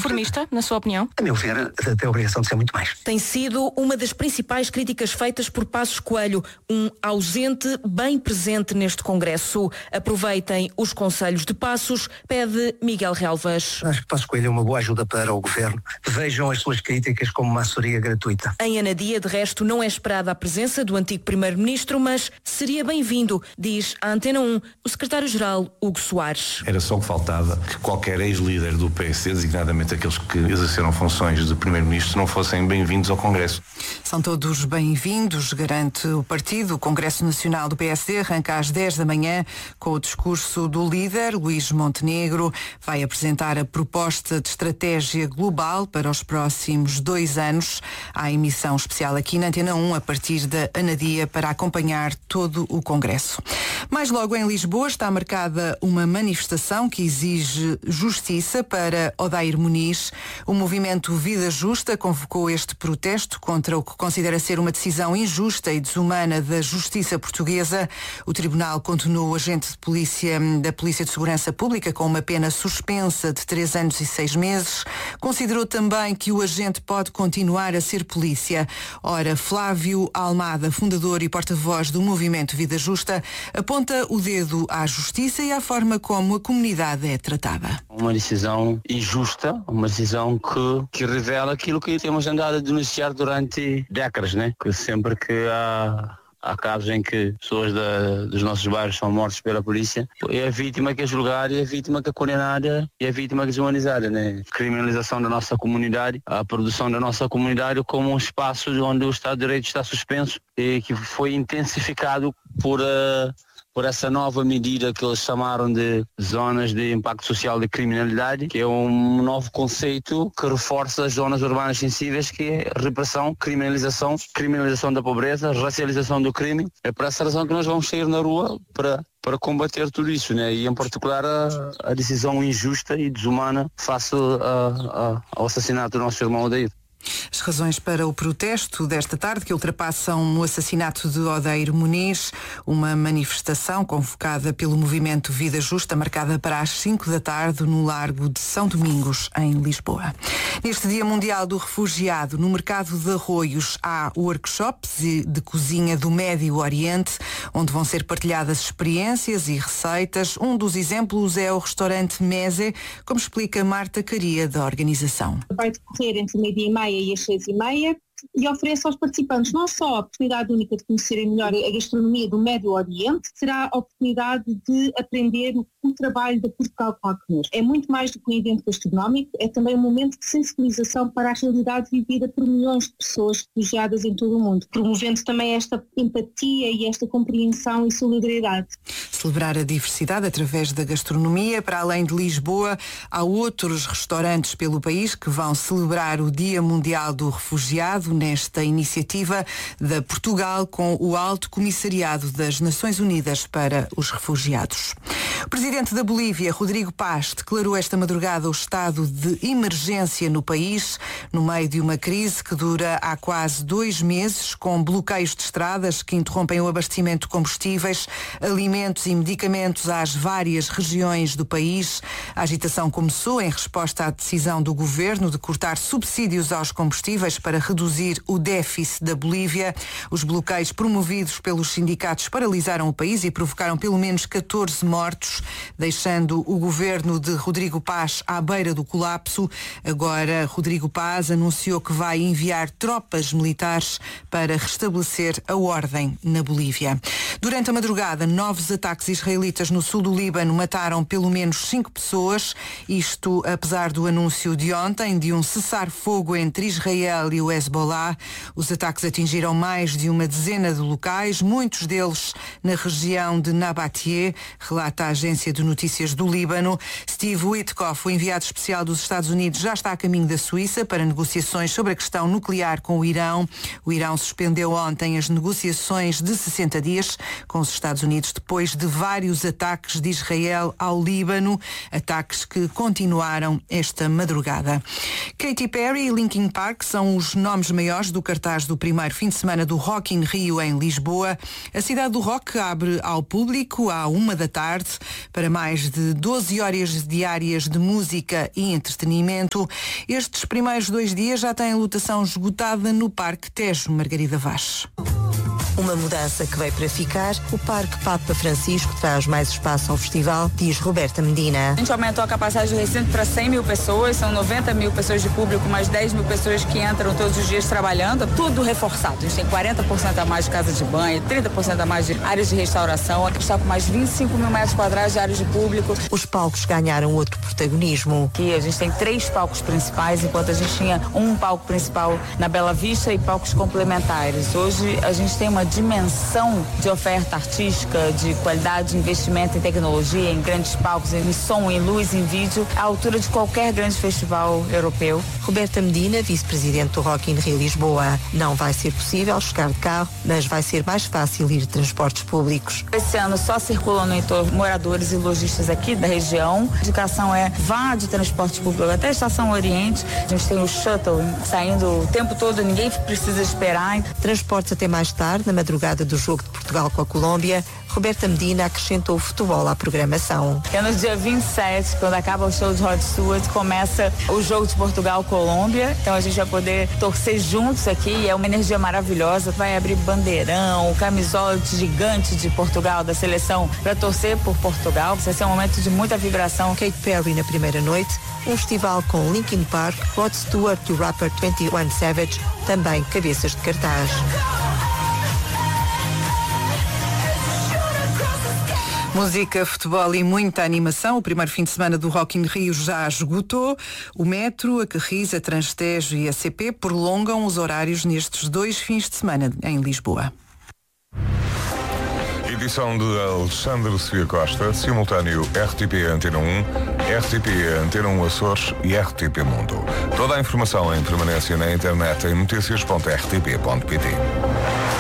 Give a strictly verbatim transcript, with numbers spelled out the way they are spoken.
Conformista, na sua opinião? A meu ver, tem a obrigação de ser muito mais. Tem sido uma das principais críticas feitas por Passos Coelho, um ausente bem presente neste Congresso. Aproveitem os conselhos de Passos, pede Miguel Relvas. Acho que Passos Coelho é uma boa ajuda para o Governo. Vejam as suas críticas como uma assessoria gratuita. Em Anadia, de resto, não é esperada a presença do antigo Primeiro-Ministro, mas seria bem-vindo, diz à Antena um o secretário-geral Hugo Soares. Era só que faltava que qualquer ex-líder do P S, designadamente aqueles que exerceram funções de Primeiro-Ministro, não fossem bem-vindos ao Congresso. São todos bem-vindos, garante o partido. O Congresso Nacional do P S D arranca às dez da manhã com o discurso do líder, Luís Montenegro. Vai apresentar a proposta de estratégia global para os próximos dois anos. Há emissão especial aqui na Antena um a partir da Anadia para acompanhar todo o Congresso. Mais logo em Lisboa está marcada uma manifestação que exige justiça para Odair Muniz. O movimento Vida Justa convocou este protesto contra o que considera ser uma decisão injusta e desumana da justiça portuguesa. O tribunal condenou o agente de polícia da Polícia de Segurança Pública com uma pena suspensa de três anos e seis meses. Considerou também que o agente pode continuar a ser polícia. Ora, Flávio Almada, fundador e porta-voz do movimento Vida Justa, aponta o dedo à justiça e à forma como a comunidade é tratada. Uma decisão injusta, uma decisão que, que revela aquilo que temos andado a denunciar durante décadas, né? Que sempre que há... Há casos em que pessoas da, dos nossos bairros são mortas pela polícia. É a vítima que é julgada, é a vítima que é condenada e é a vítima que é deshumanizada, né? Criminalização da nossa comunidade, a produção da nossa comunidade como um espaço onde o Estado de Direito está suspenso e que foi intensificado por... Uh, por essa nova medida que eles chamaram de zonas de impacto social de criminalidade, que é um novo conceito que reforça as zonas urbanas sensíveis, que é repressão, criminalização, criminalização da pobreza, racialização do crime. É por essa razão que nós vamos sair na rua para, para combater tudo isso, né? E em particular a, a decisão injusta e desumana face a, a, ao assassinato do nosso irmão Odair. As razões para o protesto desta tarde, que ultrapassam o assassinato de Odair Muniz, uma manifestação convocada pelo movimento Vida Justa, marcada para as cinco da tarde no Largo de São Domingos, em Lisboa. Neste Dia Mundial do Refugiado, no mercado de Arroios, há workshops de cozinha do Médio Oriente, onde vão ser partilhadas experiências e receitas. Um dos exemplos é o restaurante Meze, como explica Marta Caria, da organização. Vai decorrer entre meio-dia e meia e às seis e meia e oferece aos participantes não só a oportunidade única de conhecerem melhor a gastronomia do Médio Oriente, será a oportunidade de aprender o, o trabalho da Portugal com a comer. É muito mais do que um evento gastronómico, é também um momento de sensibilização para a realidade vivida por milhões de pessoas refugiadas em todo o mundo, promovendo também esta empatia e esta compreensão e solidariedade. Celebrar a diversidade através da gastronomia. Para além de Lisboa, há outros restaurantes pelo país que vão celebrar o Dia Mundial do Refugiado nesta iniciativa da Portugal com o Alto Comissariado das Nações Unidas para os Refugiados. O presidente da Bolívia, Rodrigo Paz, declarou esta madrugada o estado de emergência no país, no meio de uma crise que dura há quase dois meses, com bloqueios de estradas que interrompem o abastecimento de combustíveis, alimentos e medicamentos às várias regiões do país. A agitação começou em resposta à decisão do governo de cortar subsídios aos combustíveis para reduzir o déficit da Bolívia. Os bloqueios promovidos pelos sindicatos paralisaram o país e provocaram pelo menos catorze mortos, deixando o governo de Rodrigo Paz à beira do colapso. Agora, Rodrigo Paz anunciou que vai enviar tropas militares para restabelecer a ordem na Bolívia. Durante a madrugada, novos ataques israelitas no sul do Líbano mataram pelo menos cinco pessoas. Isto apesar do anúncio de ontem de um cessar-fogo entre Israel e o Hezbollah. Os ataques atingiram mais de uma dezena de locais, muitos deles na região de Nabatie, relata a agência de notícias do Líbano. Steve Witkoff, o enviado especial dos Estados Unidos, já está a caminho da Suíça para negociações sobre a questão nuclear com o Irão. O Irão suspendeu ontem as negociações de sessenta dias com os Estados Unidos depois de vários ataques de Israel ao Líbano, ataques que continuaram esta madrugada. Katy Perry e Linkin Park são os nomes maiores do cartaz do primeiro fim de semana do Rock in Rio em Lisboa. A cidade do rock abre ao público à uma da tarde. para mais de doze horas diárias de música e entretenimento. Estes primeiros dois dias já têm lotação esgotada no Parque Tejo. Margarida Vaz. Uma mudança que veio para ficar, o Parque Papa Francisco traz mais espaço ao festival, diz Roberta Medina. A gente aumentou a capacidade do recinto para cem mil pessoas, são noventa mil pessoas de público, mais dez mil pessoas que entram todos os dias trabalhando, tudo reforçado. A gente tem quarenta por cento a mais de casa de banho, trinta por cento a mais de áreas de restauração, aqui está com mais vinte e cinco mil metros quadrados de áreas de público. Os palcos ganharam outro protagonismo. Aqui a gente tem três palcos principais, enquanto a gente tinha um palco principal na Bela Vista e palcos complementares. Hoje a gente tem uma dimensão de oferta artística, de qualidade de investimento em tecnologia, em grandes palcos, em som, em luz, em vídeo, à altura de qualquer grande festival europeu. Roberta Medina, vice-presidente do Rock in Rio Lisboa. Não vai ser possível chegar de carro, mas vai ser mais fácil ir de transportes públicos. Esse ano só circulam no entorno moradores e lojistas aqui da região. A indicação é vá de transporte público até a Estação Oriente. A gente tem o shuttle saindo o tempo todo, ninguém precisa esperar. Transportes até mais tarde, na madrugada do jogo de Portugal com a Colômbia. Roberta Medina acrescentou o futebol à programação. É no dia vinte e sete, quando acaba o show de Rod Stewart, começa o jogo de Portugal-Colômbia. Então a gente vai poder torcer juntos aqui, é uma energia maravilhosa. Vai abrir bandeirão, camisola gigante de Portugal, da seleção, para torcer por Portugal. Vai ser um momento de muita vibração. Katy Perry na primeira noite, um festival com Linkin Park, Rod Stewart e o rapper vinte e um Savage, também cabeças de cartaz. Música, futebol e muita animação. O primeiro fim de semana do Rock in Rio já esgotou. O Metro, a Carris, a Transtejo e a C P prolongam os horários nestes dois fins de semana em Lisboa. Edição de Alexandre Sofia Costa, simultâneo R T P Antena um, R T P Antena um Açores e R T P Mundo. Toda a informação em permanência na internet em notícias ponto r t p ponto p t.